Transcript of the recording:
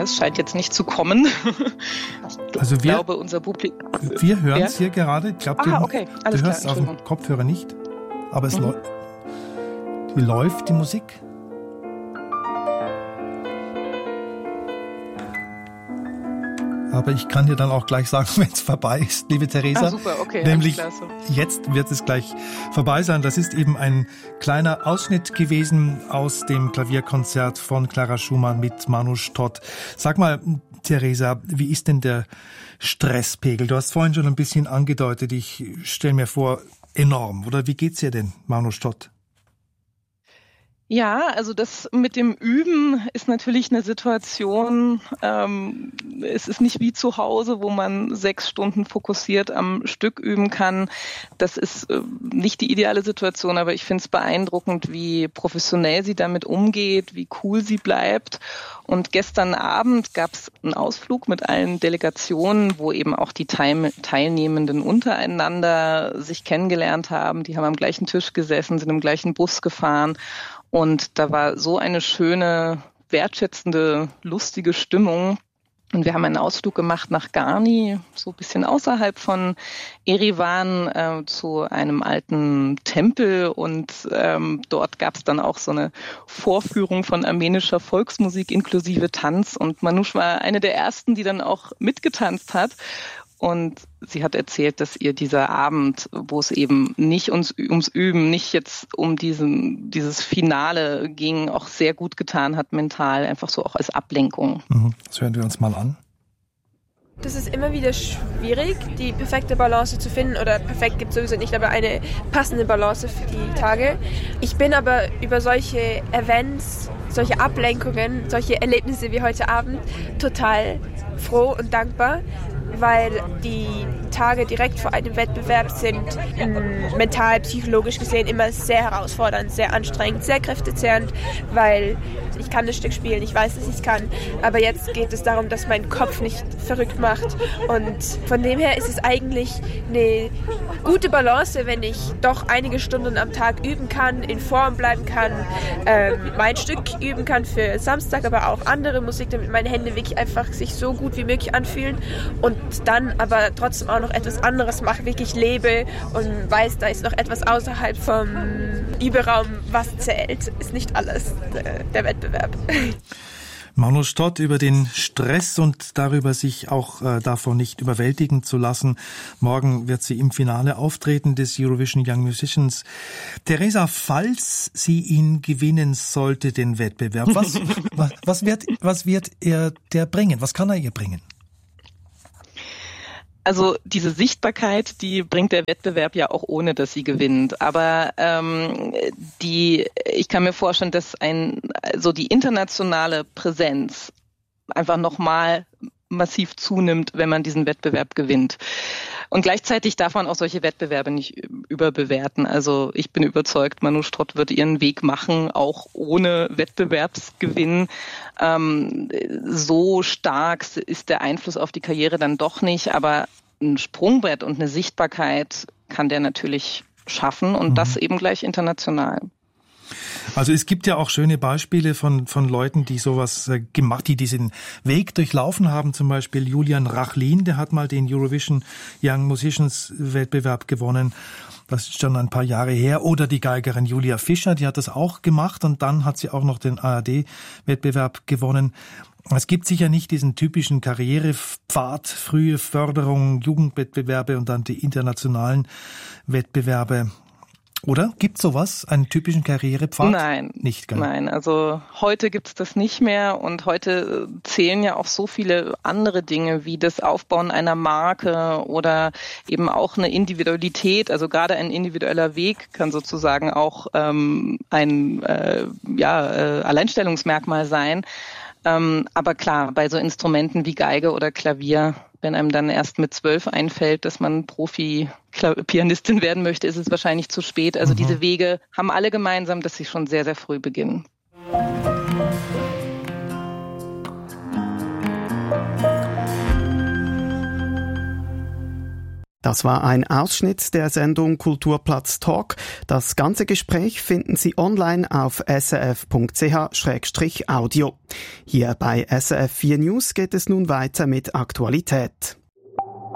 es scheint jetzt nicht zu kommen. Also ich glaube, unser Publikum... Wir hören es hier gerade. Ich glaube, okay. Du hörst es auf dem Kopfhörer nicht. Aber es läuft die Musik. Aber ich kann dir dann auch gleich sagen, wenn es vorbei ist, liebe Theresa. Super, okay. Nämlich jetzt wird es gleich vorbei sein. Das ist eben ein kleiner Ausschnitt gewesen aus dem Klavierkonzert von Clara Schumann mit Manouche Todt. Sag mal, Theresa, wie ist denn der Stresspegel? Du hast vorhin schon ein bisschen angedeutet, ich stelle mir vor, enorm. Oder wie geht's dir denn, Manouche Todt? Ja, also das mit dem Üben ist natürlich eine Situation, es ist nicht wie zu Hause, wo man 6 Stunden fokussiert am Stück üben kann. Das ist nicht die ideale Situation, aber ich finde es beeindruckend, wie professionell sie damit umgeht, wie cool sie bleibt. Und gestern Abend gab es einen Ausflug mit allen Delegationen, wo eben auch die Teilnehmenden untereinander sich kennengelernt haben. Die haben am gleichen Tisch gesessen, sind im gleichen Bus gefahren. Und da war so eine schöne, wertschätzende, lustige Stimmung. Und wir haben einen Ausflug gemacht nach Garni, so ein bisschen außerhalb von Erivan, zu einem alten Tempel. Und dort gab es dann auch so eine Vorführung von armenischer Volksmusik inklusive Tanz. Und Manouche war eine der ersten, die dann auch mitgetanzt hat. Und sie hat erzählt, dass ihr dieser Abend, wo es eben nicht ums Üben, nicht jetzt um dieses Finale ging, auch sehr gut getan hat, mental, einfach so auch als Ablenkung. Das hören wir uns mal an. Das ist immer wieder schwierig, die perfekte Balance zu finden, oder perfekt gibt es sowieso nicht, aber eine passende Balance für die Tage. Ich bin aber über solche Events, solche Ablenkungen, solche Erlebnisse wie heute Abend total froh und dankbar, weil die Tage direkt vor einem Wettbewerb sind mental, psychologisch gesehen immer sehr herausfordernd, sehr anstrengend, sehr kräftezehrend, weil ich kann das Stück spielen, ich weiß, dass ich es kann, aber jetzt geht es darum, dass mein Kopf nicht verrückt macht, und von dem her ist es eigentlich eine gute Balance, wenn ich doch einige Stunden am Tag üben kann, in Form bleiben kann, mein Stück üben kann für Samstag, aber auch andere Musik, damit meine Hände wirklich einfach sich so gut wie möglich anfühlen, und dann aber trotzdem auch noch etwas anderes mache, wirklich lebe und weiß, da ist noch etwas außerhalb vom Überraum, was zählt, ist nicht alles der Wettbewerb. Manouche Todt über den Stress und darüber, sich auch davon nicht überwältigen zu lassen. Morgen wird sie im Finale auftreten des Eurovision Young Musicians. Theresa, falls sie ihn gewinnen sollte, den Wettbewerb, was wird er der bringen? Was kann er ihr bringen? Also diese Sichtbarkeit, die bringt der Wettbewerb ja auch ohne, dass sie gewinnt. Aber ich kann mir vorstellen, dass die internationale Präsenz einfach nochmal massiv zunimmt, wenn man diesen Wettbewerb gewinnt. Und gleichzeitig darf man auch solche Wettbewerbe nicht überbewerten. Also ich bin überzeugt, Manouche Todt wird ihren Weg machen, auch ohne Wettbewerbsgewinn. So stark ist der Einfluss auf die Karriere dann doch nicht, aber ein Sprungbrett und eine Sichtbarkeit kann der natürlich schaffen, und das eben gleich international. Also es gibt ja auch schöne Beispiele von Leuten, die sowas gemacht, die diesen Weg durchlaufen haben. Zum Beispiel Julian Rachlin, der hat mal den Eurovision Young Musicians Wettbewerb gewonnen. Das ist schon ein paar Jahre her. Oder die Geigerin Julia Fischer, die hat das auch gemacht, und dann hat sie auch noch den ARD-Wettbewerb gewonnen. Es gibt sicher nicht diesen typischen Karrierepfad, frühe Förderung, Jugendwettbewerbe und dann die internationalen Wettbewerbe. Oder? Gibt's sowas? Einen typischen Karrierepfad? Nein. Nicht, gell? Nein, also heute gibt's das nicht mehr, und heute zählen ja auch so viele andere Dinge wie das Aufbauen einer Marke oder eben auch eine Individualität. Also gerade ein individueller Weg kann sozusagen auch ein Alleinstellungsmerkmal sein. Aber klar, bei so Instrumenten wie Geige oder Klavier, wenn einem dann erst mit 12 einfällt, dass man Profi-Pianistin werden möchte, ist es wahrscheinlich zu spät. Also diese Wege haben alle gemeinsam, dass sie schon sehr, sehr früh beginnen. Das Das war ein Ausschnitt der Sendung Kulturplatz Talk. Das ganze Gespräch finden Sie online auf srf.ch/audio. Hier bei SRF 4 News geht es nun weiter mit Aktualität.